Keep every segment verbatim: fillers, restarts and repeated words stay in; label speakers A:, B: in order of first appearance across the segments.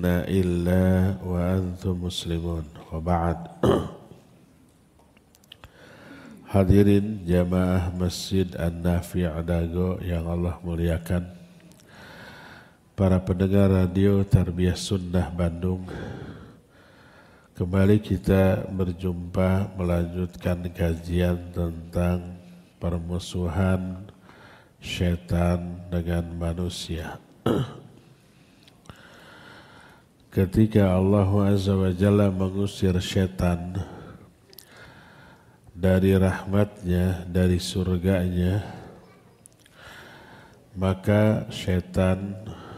A: tamutunna illa wa antum muslimun. Wa ba'd. Hadirin jamaah Masjid An-Nafi' Dago yang Allah muliakan, para pendengar radio Tarbiyah Sunnah Bandung, kembali kita berjumpa melanjutkan kajian tentang permusuhan syaitan dengan manusia. Ketika Allah Azza wa Jalla mengusir syaitan dari rahmatnya, dari surganya, maka syaitan,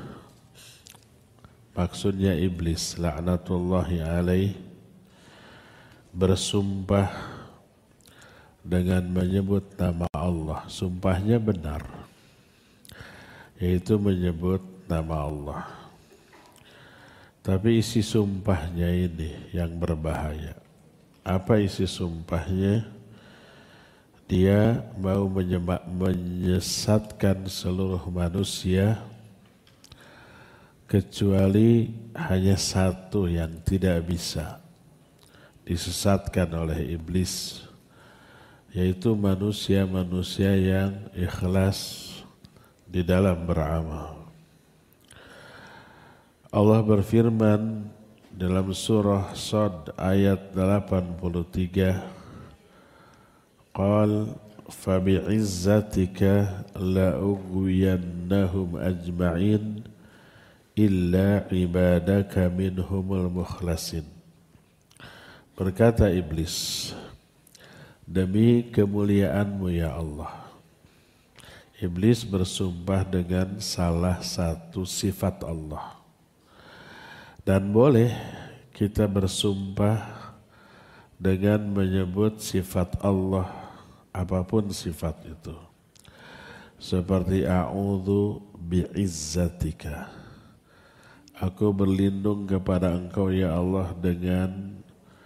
A: maksudnya iblis laknatullahi alaih, bersumpah dengan menyebut nama Allah. Sumpahnya benar, yaitu menyebut nama Allah. Tapi isi sumpahnya ini yang berbahaya. Apa isi sumpahnya? Dia mau menyebab, menyesatkan seluruh manusia kecuali hanya satu yang tidak bisa disesatkan oleh iblis, yaitu manusia-manusia yang ikhlas di dalam beramal. Allah berfirman dalam surah Shad ayat delapan puluh tiga, Qal fabi'izzatika la'ughwiyannahum ajma'in illa ibadaka minhumul mukhlasin. Berkata iblis, demi kemuliaanmu ya Allah. Iblis bersumpah dengan salah satu sifat Allah. Dan boleh kita bersumpah dengan menyebut sifat Allah, apapun sifat itu. Seperti a'udzu bi'izzatika. Aku berlindung kepada Engkau ya Allah dengan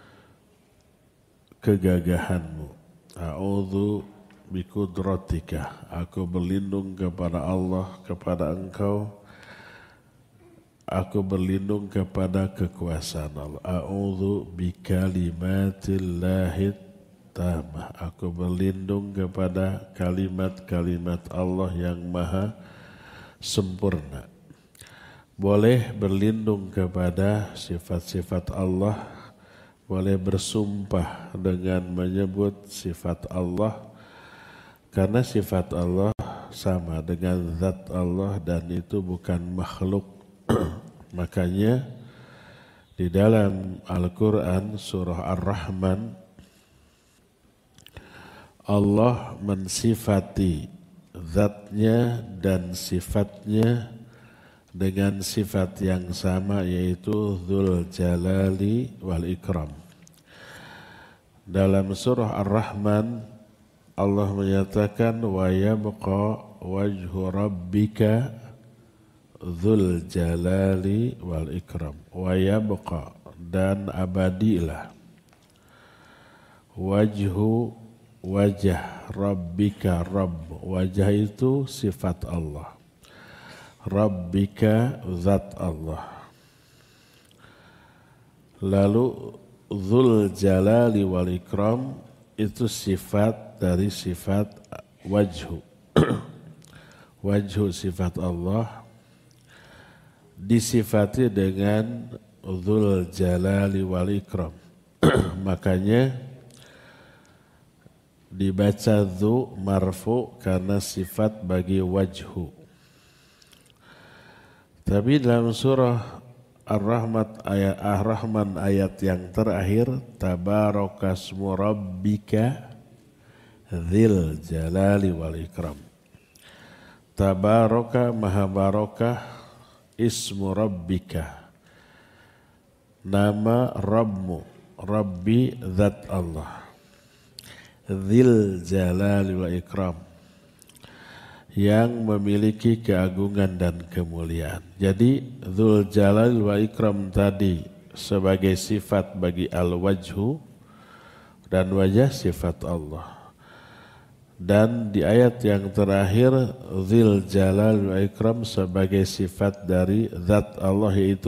A: kegagahanmu. A'udzu biqudratika. Aku berlindung kepada Allah, kepada Engkau. Aku berlindung kepada kekuasaan Allah. A'udzu bikalimatillahi tammah. Aku berlindung kepada kalimat-kalimat Allah yang maha sempurna. Boleh berlindung kepada sifat-sifat Allah, boleh bersumpah dengan menyebut sifat Allah, karena sifat Allah sama dengan zat Allah dan itu bukan makhluk. Makanya di dalam Al-Quran surah Ar-Rahman, Allah mensifati zatnya dan sifatnya dengan sifat yang sama, yaitu Dzul Jalali wal Ikram. Dalam surah Ar-Rahman Allah menyatakan wa yabqa wajhu rabbika Dzul Jalali wal Ikram. Wa yabqa, dan abadilah, wajhu, wajah, rabbika, rabb. Wajah itu sifat Allah, rabbika zat Allah. Lalu Dzul Jalali wal Ikram itu sifat dari sifat wajhu. Wajhu sifat Allah disifati dengan Dzul Jalali wal Ikram. Makanya dibaca dzu marfu karena sifat bagi wajhu. Tapi dalam surah Ar-Rahman ayat Ar-Rahman ayat yang terakhir, tabarakasmu rabbika dzil jalali wal ikram. Tabaraka maha barakah, ismu rabbika, nama Rabbmu, Rabbi zat Allah, dzil jalali wal ikram, yang memiliki keagungan dan kemuliaan. Jadi Dzul Jalal wa Ikram tadi sebagai sifat bagi al-wajhu, dan wajah sifat Allah. Dan di ayat yang terakhir Dzul Jalal wa Ikram sebagai sifat dari zat Allah, yaitu